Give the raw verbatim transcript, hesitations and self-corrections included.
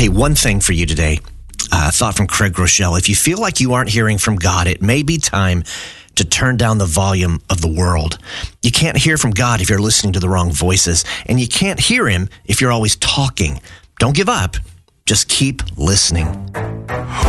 Hey, one thing for you today. Uh, thought from Craig Groeschel. If you feel like you aren't hearing from God, it may be time to turn down the volume of the world. You can't hear from God if you're listening to the wrong voices, and you can't hear him if you're always talking. Don't give up. Just keep listening.